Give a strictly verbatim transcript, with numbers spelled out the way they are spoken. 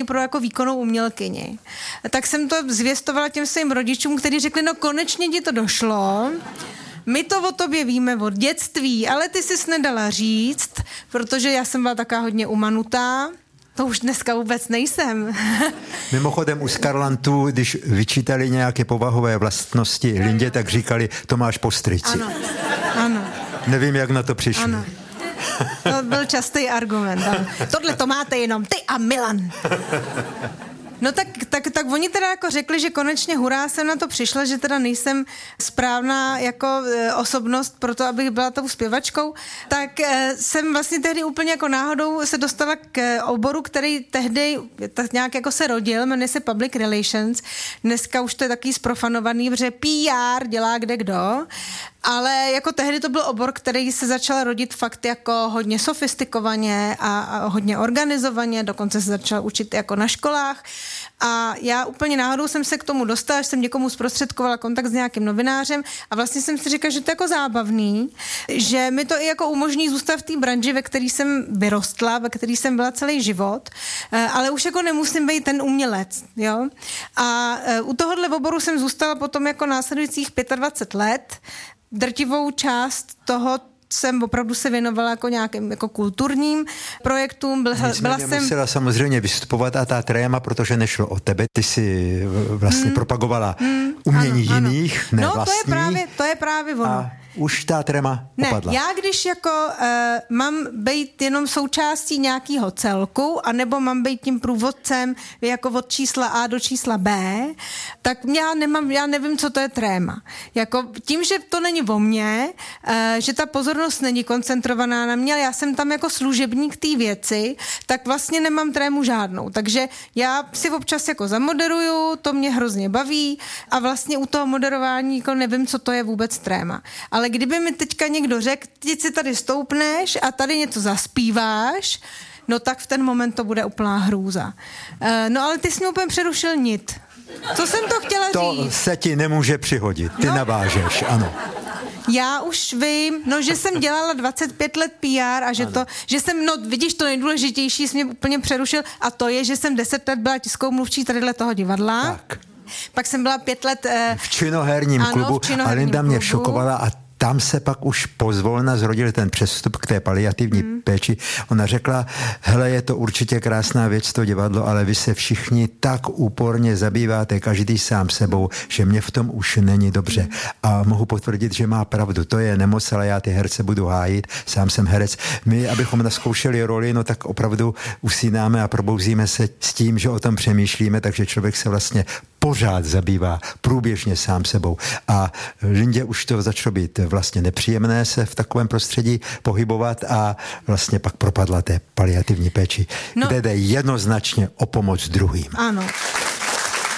pro jako výkonnou umělkyni. Tak jsem to zvěstovala těm svým rodičům, kteří řekli, no konečně ti to došlo. My to o tobě víme od dětství, ale ty jsi nedala říct, protože já jsem byla taká hodně umanutá. To už dneska vůbec nejsem. Mimochodem u Skarlantů, když vyčítali nějaké povahové vlastnosti Lindě, tak říkali, to máš po strici. Ano, ano. Nevím, jak na to přišli. Ano. To byl častý argument. Ano. Tohle to máte jenom ty a Milan. No tak, tak, tak oni teda jako řekli, že konečně hurá jsem na to přišla, že teda nejsem správná jako e, osobnost pro to, abych byla tou zpěvačkou, tak e, jsem vlastně tehdy úplně jako náhodou se dostala k oboru, který tehdy tak nějak jako se rodil, jmenuje se Public Relations. Dneska už to je takový zprofanovaný, protože P R dělá kde kdo, ale jako tehdy to byl obor, který se začal rodit fakt jako hodně sofistikovaně a, a hodně organizovaně, dokonce se začal učit jako na školách. A já úplně náhodou jsem se k tomu dostala, že jsem někomu zprostředkovala kontakt s nějakým novinářem a vlastně jsem si říkala, že to je jako zábavný, že mi to i jako umožní zůstat v té branži, ve které jsem vyrostla, ve které jsem byla celý život, ale už jako nemusím být ten umělec, jo. A u tohohle oboru jsem zůstala potom jako následujících dvacet pět let. Drtivou část toho jsem opravdu se věnovala jako nějakým jako kulturním projektům. Byla, byla jsem... musela samozřejmě vystupovat a ta tréma, protože nešlo o tebe. Ty si vlastně hmm. propagovala hmm. umění ano, jiných, ano. ne no, vlastní. to je právě, to je právě ono. A už ta tréma opadla. Ne, já když jako uh, mám být jenom součástí nějakého celku, anebo mám být tím průvodcem jako od čísla A do čísla B, tak já nemám, já nevím, co to je tréma. Jako tím, že to není o mně, uh, že ta pozornost není koncentrovaná na mě, ale já jsem tam jako služebník té věci, tak vlastně nemám trému žádnou. Takže já si občas jako zamoderuju, to mě hrozně baví a vlastně u toho moderování jako nevím, co to je vůbec tréma. Ale kdyby mi teďka někdo řekl, teď si tady stoupneš a tady něco zaspíváš, no tak v ten moment to bude úplná hrůza. E, no ale ty jsi mě úplně přerušil nit. Co jsem to chtěla to říct? To se ti nemůže přihodit. Ty no. navážeš, ano. Já už vím, no, že jsem dělala dvacet pět let P R a že ano. to, že jsem, no vidíš, to nejdůležitější jsi mě úplně přerušil a to je, že jsem deset let byla tiskovou mluvčí tadyhle toho divadla. Tak. Pak jsem byla pět let... Eh, v činoherním ano, klubu v činoherním a Linda mě klubu. šokovala a tam se pak už pozvolna zrodil ten přestup k té paliativní hmm. péči. Ona řekla, hele, je to určitě krásná věc, to divadlo, ale vy se všichni tak úporně zabýváte, každý sám sebou, že mě v tom už není dobře. Hmm. A mohu potvrdit, že má pravdu. To je nemoc, ale já ty herce budu hájit, sám jsem herec. My, abychom naskoušeli roli, no tak opravdu usínáme a probouzíme se s tím, že o tom přemýšlíme, takže člověk se vlastně pořád zabývá průběžně sám sebou. A Lindě už to začalo být vlastně nepříjemné se v takovém prostředí pohybovat a vlastně pak propadla té paliativní péči, no, kde jde jednoznačně o pomoc druhým. Ano.